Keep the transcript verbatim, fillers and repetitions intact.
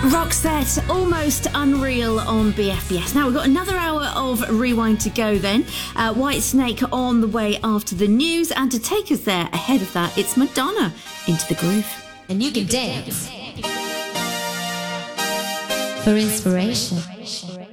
Roxette, Almost Unreal on B F B S. Now, we've got another hour of Rewind to go then. Uh, White Snake on the way after the news. And to take us there ahead of that, it's Madonna, Into the Groove. And you can dance for inspiration.